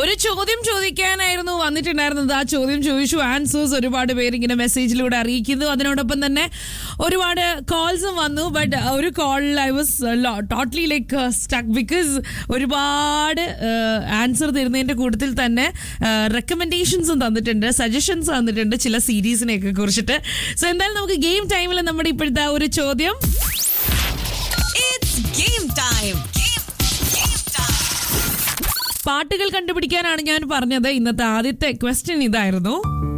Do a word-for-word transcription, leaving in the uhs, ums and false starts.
ഒരു ചോദ്യം ചോദിക്കാനായിരുന്നു വന്നിട്ടുണ്ടായിരുന്നത്. ആ ചോദ്യം ചോദിച്ചു, ആൻസേഴ്സ് ഒരുപാട് പേര് ഇങ്ങനെ മെസ്സേജിലൂടെ അറിയിക്കുന്നു. അതിനോടൊപ്പം തന്നെ ഒരുപാട് കോൾസും വന്നു. ബട്ട് ഒരു കോളിൽ I was totally like stuck because ഒരുപാട് ആൻസർ തരുന്നതിന്റെ കൂട്ടത്തിൽ തന്നെ റെക്കമെൻഡേഷൻസും തന്നിട്ടുണ്ട്, സജഷൻസ് തന്നിട്ടുണ്ട് ചില സീരീസിനെയൊക്കെ കുറിച്ചിട്ട്. സോ എന്തായാലും നമുക്ക് ഗെയിം ടൈമിൽ നമ്മുടെ ഇപ്പോഴത്തെ ഒരു ചോദ്യം, പാട്ടുകൾ കണ്ടുപിടിക്കാനാണ് ഞാൻ പറഞ്ഞത്. ഇന്നത്തെ ആദ്യത്തെ ക്വസ്റ്റ്യൻ ഇതായിരുന്നു.